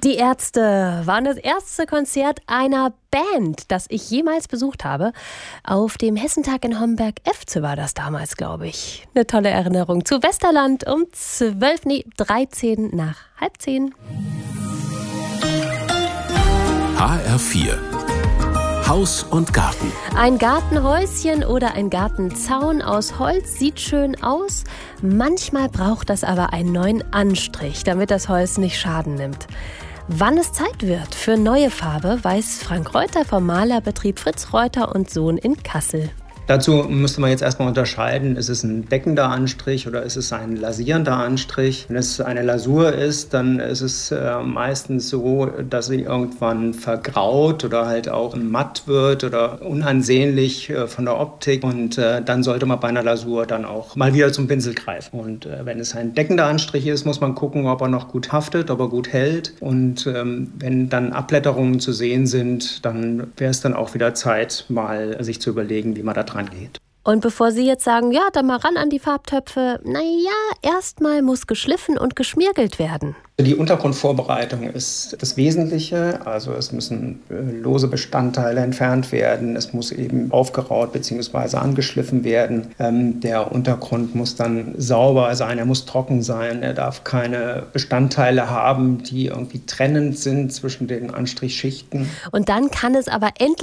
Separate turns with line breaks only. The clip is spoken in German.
Die Ärzte waren das erste Konzert einer Band, das ich jemals besucht habe. Auf dem Hessentag in Homberg-Efze war das damals, glaube ich. Eine tolle Erinnerung. Zu Westerland um 13 nach halb 10.
HR4 Haus und Garten.
Ein Gartenhäuschen oder ein Gartenzaun aus Holz sieht schön aus. Manchmal braucht das aber einen neuen Anstrich, damit das Holz nicht Schaden nimmt. Wann es Zeit wird für neue Farbe, weiß Frank Reuter vom Malerbetrieb Fritz Reuter und Sohn in Kassel.
Dazu müsste man jetzt erstmal unterscheiden, ist es ein deckender Anstrich oder ist es ein lasierender Anstrich. Wenn es eine Lasur ist, dann ist es meistens so, dass sie irgendwann vergraut oder halt auch matt wird oder unansehnlich von der Optik. Und dann sollte man bei einer Lasur dann auch mal wieder zum Pinsel greifen. Und wenn es ein deckender Anstrich ist, muss man gucken, ob er noch gut haftet, ob er gut hält. Und wenn dann Abblätterungen zu sehen sind, dann wäre es dann auch wieder Zeit, mal sich zu überlegen, wie man da dran geht.
Und bevor Sie jetzt sagen, ja, dann mal ran an die Farbtöpfe, erstmal muss geschliffen und geschmirgelt werden.
Die Untergrundvorbereitung ist das Wesentliche. Also es müssen lose Bestandteile entfernt werden. Es muss eben aufgeraut bzw. angeschliffen werden. Der Untergrund muss dann sauber sein, er muss trocken sein. Er darf keine Bestandteile haben, die irgendwie trennend sind zwischen den Anstrichschichten.
Und dann kann es aber endlich